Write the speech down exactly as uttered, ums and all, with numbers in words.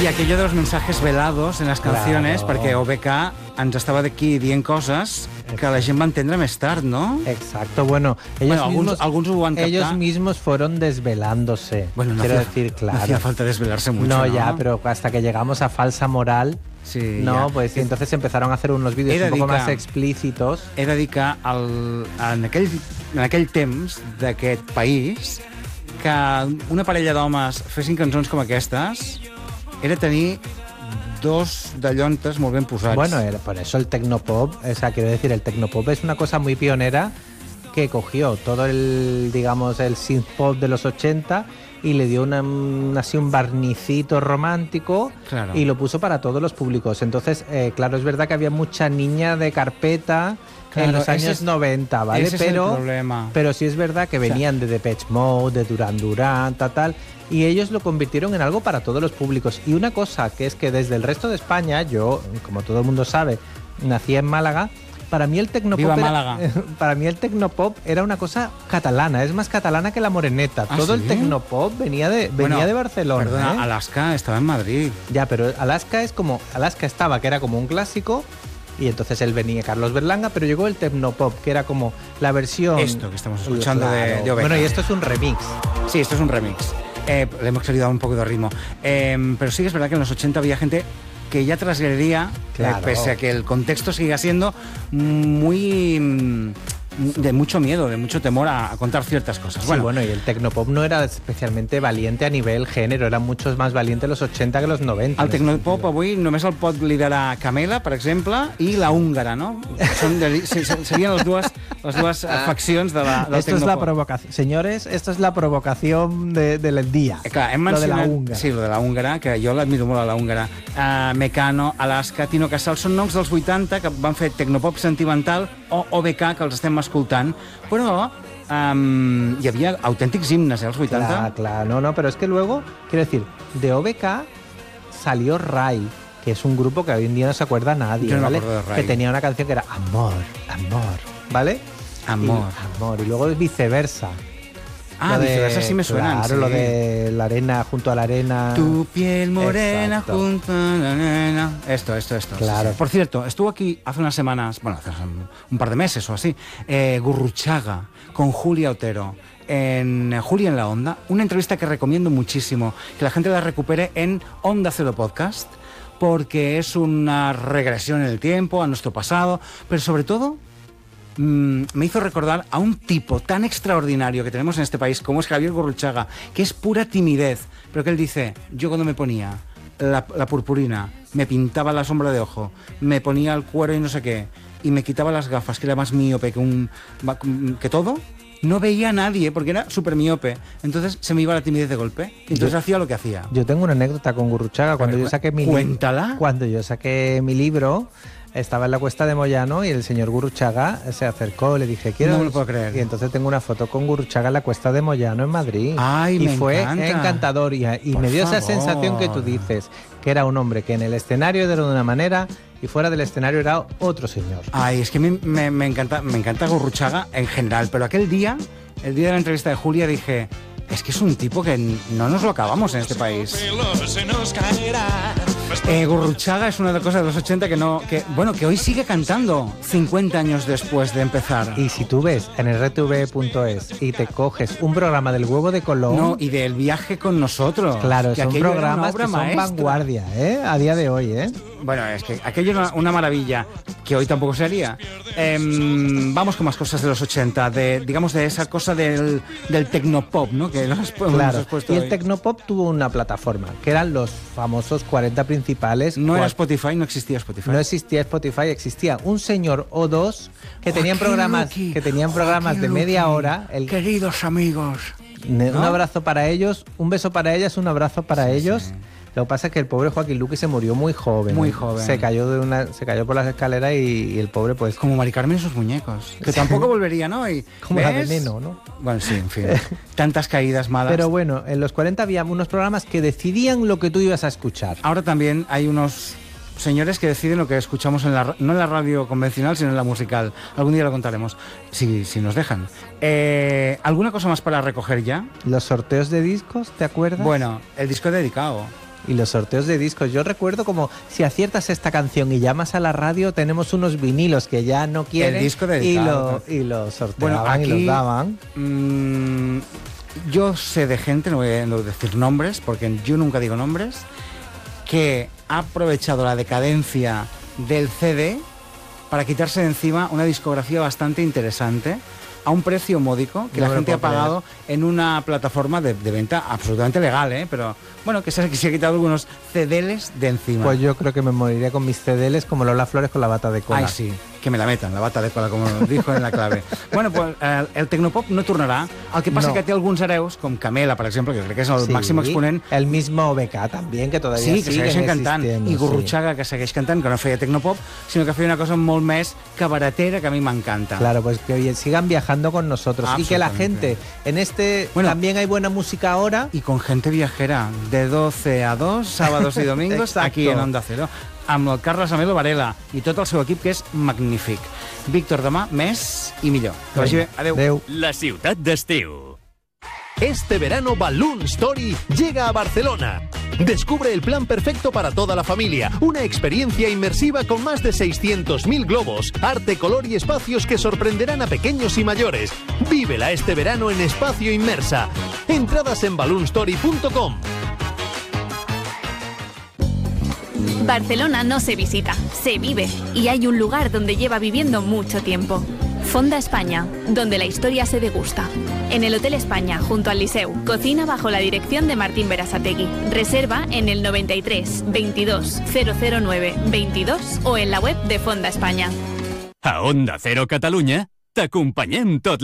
I aquello de los mensajes velados en les canciones, Claro. perquè O B K ens estava d'aquí dient coses que la gent va entendre més tard, ¿no? Exacto, bueno, ellos, Bueno, mismos, alguns, alguns ho van captar. ellos mismos fueron desvelándose. Bueno, no quiero hacía, decir, no claro. hacía falta desvelarse mucho, No, ¿no? ya, pero hasta que llegamos a falsa moral, Sí, no, ja. pues y entonces empezaron a hacer unos vídeos He de un poco dir que- más explícitos. He de dir que el, en, aquell, en aquell temps d'aquest país, que una parella d'homes fessin cançons com aquestes era tenir dos de llontes molt ben posats. Bueno, era por eso el tecnopop, o sea, quiero decir, el tecnopop es una cosa muy pionera que cogió todo el, digamos, el synth pop de los ochenta y le dio una, un- así un barnicito romántico Claro. y lo puso para todos los públicos. Entonces, eh, claro, es verdad que había mucha niña de carpeta Claro, en los ese años es- noventa, ¿vale? ese es el pero, problema. pero sí es verdad que O sea- venían de Depeche Mode, de Duran Duran, tal, tal, y ellos lo convirtieron en algo para todos los públicos. Y una cosa que es que desde el resto de España, yo, como todo el mundo sabe, nací en Málaga. Para mí el tecnopop ¡Viva era, Málaga! para mí el tecnopop era una cosa catalana, es más catalana que la moreneta. ¿Ah, Todo el sí? tecnopop venía de venía Bueno, de Barcelona. Perdona, ¿eh? Alaska estaba en Madrid. Ya, pero Alaska es como Alaska estaba que era como un clásico y entonces él venía Carlos Berlanga, pero llegó el tecnopop que era como la versión Esto que estamos escuchando de- de O B K. Bueno, y esto es un remix. Sí, esto es un remix. Eh, le hemos querido dar un poco de ritmo. Eh, pero sí que es verdad que en los ochenta había gente que ya transgredía, Claro. eh, pese a que el contexto siga siendo muy mm, de mucho miedo, de mucho temor a, a contar ciertas cosas. Sí, Bueno, bueno, y el tecnopop no era especialmente valiente a nivel género, eran muchos más valientes los ochenta que los noventa. el en ese tecnopop sentido. avui només el pot liderar Camela, per exemple, i la húngara, no? Són de, sí, serien les dues, les dues faccions de la, del Esto es la tecnopop. provocación. Señores, esto es la provocación de- del día. Eh, Clar, hem Lo de la mencionat... húngara. Sí, lo de la húngara, que jo l'admiro molt a la húngara. Uh, Mecano, Alaska, Tino Casal, són noms dels vuitanta que van fer tecnopop sentimental o O B K, que els estem escoltant, però um, hi havia autèntics himnes, eh, als vuitanta. Claro, claro, no, no, pero es que luego, quiero decir, de O B K salió Rai, que es un grupo que hoy en día no se acuerda nadie, Yo no me ¿vale? acuerdo de Rai. Que tenía una canción que era Amor, Amor, ¿vale? Amor. Y, amor, y luego viceversa. Ah, Lo de- viceversa sí me suenan, Claro, sí. lo de la arena junto a la arena. Tu piel morena Exacto. junto a la arena. Esto, esto, esto. Claro. Sí, sí. Por cierto, estuvo aquí hace unas semanas, bueno, hace un, un par de meses o así, eh, Gurruchaga con Julia Otero en eh, Julia en la Onda, una entrevista que recomiendo muchísimo, que la gente la recupere en Onda Cero Podcast, porque es una regresión en el tiempo, a nuestro pasado, pero sobre todo mm, me hizo recordar a un tipo tan extraordinario que tenemos en este país como es Javier Gurruchaga, que es pura timidez, pero que él dice, yo cuando me ponía la, la purpurina, me pintaba la sombra de ojo, me ponía el cuero y no sé qué, y me quitaba las gafas, que era más miope que, un, que todo, no veía a nadie porque era súper miope, entonces se me iba la timidez de golpe, y entonces Yo- hacía lo que hacía. Yo tengo una anécdota con Gurruchaga. Cuando ver, yo saqué mi cuéntala. li- Cuando yo saqué mi libro, estaba en la Cuesta de Moyano y el señor Gurruchaga se acercó, le dije, quiero... No me lo puedo creer. Y entonces tengo una foto con Gurruchaga en la Cuesta de Moyano en Madrid. Ay, y me fue encanta. encantador y, y Por me dio esa favor. sensación que tú dices, que era un hombre que en el escenario era de una manera y fuera del escenario era otro señor. Ay, es que me, me- me encanta, me encanta Gurruchaga en general, pero aquel día, el día de la entrevista de Julia, dije, es que es un tipo que n- no nos lo acabamos en este país. Eh, Gurruchaga es una de las cosas de los ochenta que no, que bueno, que hoy sigue cantando cincuenta años después de empezar. Y si tú ves en r t v punto es y te coges un programa del Huevo de Colón... No, y del viaje con nosotros. Claro, que son aquello era una programas obra que son maestra. vanguardia, ¿eh? A día de hoy, ¿eh? Bueno, es que aquello era una maravilla, que hoy tampoco se haría. Em, vamos con más cosas de los ochenta, de, digamos de esa cosa del, del tecnopop, ¿no? Que nos, nos Claro. has puesto Y el hoy. Tecnopop tuvo una plataforma, que eran los famosos cuarenta principales. No era Cua- Spotify, no existía Spotify. No existía Spotify, existía un señor o dos que tenían Joaquín programas, Luqui, que tenían programas Joaquín de media Luqui, hora. El, Queridos amigos. ne- ¿no? Un abrazo para ellos, un beso para ellas, un abrazo para Sí, ellos. sí. Lo que pasa es que el pobre Joaquín Luqui se murió muy joven. Muy ¿eh? joven. Se cayó de una, se cayó por las escaleras y, y el pobre pues Como Mari Carmen y sus muñecos. Que tampoco volvería, ¿no? Y, como la ¿ves? veneno, ¿no? Bueno, sí, en fin. Tantas caídas malas. Pero bueno, en los cuarenta había unos programas que decidían lo que tú ibas a escuchar. Ahora también hay unos señores que deciden lo que escuchamos en la, ra- no en la radio convencional, sino en la musical. Algún día lo contaremos, si, si nos dejan. Eh, ¿Alguna cosa más para recoger ya? Los sorteos de discos, ¿te acuerdas? Bueno, el disco dedicado. Y los sorteos de discos, yo recuerdo como si aciertas esta canción y llamas a la radio, tenemos unos vinilos que ya no quieren El disco y dedicado. lo, y lo sorteaban Bueno, aquí, y los daban. Mmm, yo sé de gente, no voy a decir nombres, porque yo nunca digo nombres, que ha aprovechado la decadencia del C D para quitarse de encima una discografía bastante interesante a un precio módico que No la me gente lo ha puedo pagado en una plataforma de, de venta absolutamente legal, ¿eh? Pero bueno, que se, que se ha quitado algunos C Ds de encima. Pues yo creo que me moriría con mis C Ds como Lola Flores con la bata de cola. Ai, sí, que me la metan, la bata de cola, com dijo en la clave. Bueno, pues eh, el Tecnopop no tornarà. El que passa No. que té alguns hereus, com Camela, per exemple, que crec que és el Sí, màxim exponent. El mismo B K también, que todavía Sí, que siguen segueixen cantant. existiendo, I Gurruchaga, que segueix cantant, que no feia Tecnopop, sinó que feia una cosa molt més cabaretera, que a mi m'encanta. Claro, pues que oye, sigan viajando con nosotros y que la gente en este Bueno, también hay buena música ahora. Y con gente viajera, de doce a dos, sábados y domingos, Exacto. aquí en Onda Cero, amb el Carles Amelo Varela i tot el seu equip, que és magnífic. Víctor, demà, més i millor. Que vagi bé. Adéu. Adéu. La ciutat d'estiu. Este verano Balloon Story llega a Barcelona. Descubre el plan perfecto para toda la familia. Una experiencia inmersiva con más de seiscientos mil globos, arte, color y espacios que sorprenderán a pequeños y mayores. Vívela este verano en Espacio Inmersa. Entradas en balloon story punto com. Barcelona no se visita, se vive, y hay un lugar donde lleva viviendo mucho tiempo. Fonda España, donde la historia se degusta. En el Hotel España, junto al Liceu, cocina bajo la dirección de Martín Berasategui. Reserva en el noventa y tres, veintidós, cero cero nueve, veintidós o en la web de Fonda España. A Onda Cero Catalunya t'acompanyem tot